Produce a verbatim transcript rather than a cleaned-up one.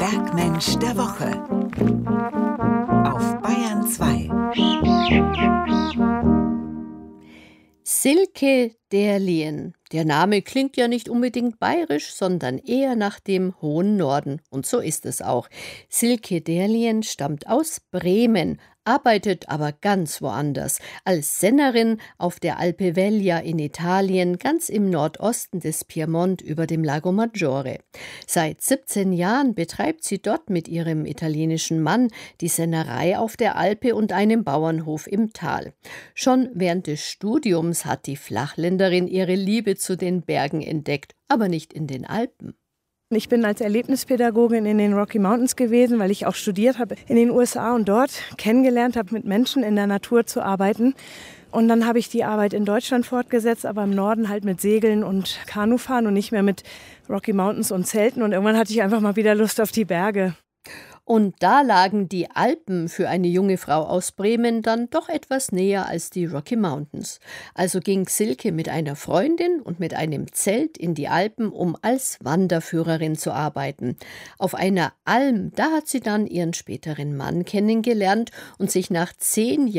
Bergmensch der Woche auf Bayern zwei. Silke Derlien. Der Name klingt ja nicht unbedingt bayerisch, sondern eher nach dem hohen Norden. Und so ist es auch. Silke Derlien stammt aus Bremen, arbeitet aber ganz woanders. Als Sennerin auf der Alpe Veglia in Italien, ganz im Nordosten des Piemont über dem Lago Maggiore. Seit siebzehn Jahren betreibt sie dort mit ihrem italienischen Mann die Sennerei auf der Alpe und einem Bauernhof im Tal. Schon während des Studiums hat die Flachländerin ihre Liebe zu den Bergen entdeckt, aber nicht in den Alpen. Ich bin als Erlebnispädagogin in den Rocky Mountains gewesen, weil ich auch studiert habe in den U S A und dort kennengelernt habe, mit Menschen in der Natur zu arbeiten. Und dann habe ich die Arbeit in Deutschland fortgesetzt, aber im Norden halt mit Segeln und Kanufahren und nicht mehr mit Rocky Mountains und Zelten. Und irgendwann hatte ich einfach mal wieder Lust auf die Berge. Und da lagen die Alpen für eine junge Frau aus Bremen dann doch etwas näher als die Rocky Mountains. Also ging Silke mit einer Freundin und mit einem Zelt in die Alpen, um als Wanderführerin zu arbeiten. Auf einer Alm, da hat sie dann ihren späteren Mann kennengelernt und sich nach zehn Jahren